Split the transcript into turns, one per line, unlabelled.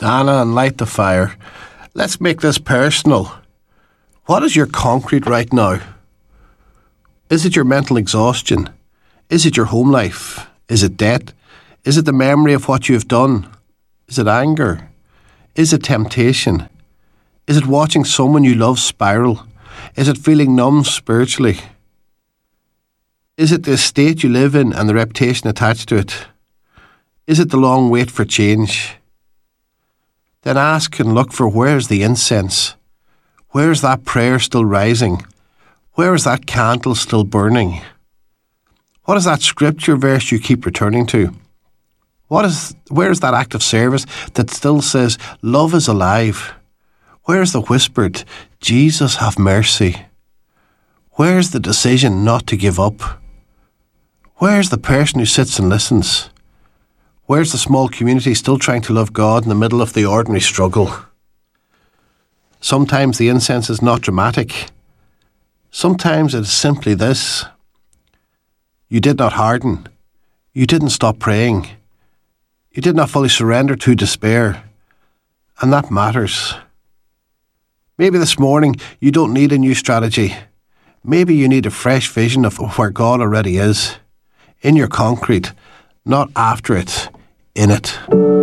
Anna, and light the fire. Let's make this personal. What is your concrete right now? Is it your mental exhaustion? Is it your home life? Is it debt? Is it the memory of what you have done? Is it anger? Is it temptation? Is it watching someone you love spiral? Is it feeling numb spiritually? Is it the estate you live in and the reputation attached to it? Is it the long wait for change? Then ask and look for, where's the incense? Where's that prayer still rising? Where is that candle still burning? What is that scripture verse you keep returning to? Where is that act of service that still says, love is alive? Where is the whispered, Jesus have mercy? Where is the decision not to give up? Where is the person who sits and listens? Where's the small community still trying to love God in the middle of the ordinary struggle? Sometimes the incense is not dramatic. Sometimes it is simply this. You did not harden. You didn't stop praying. You did not fully surrender to despair. And that matters. Maybe this morning you don't need a new strategy. Maybe you need a fresh vision of where God already is. In your concrete, not after it, in it.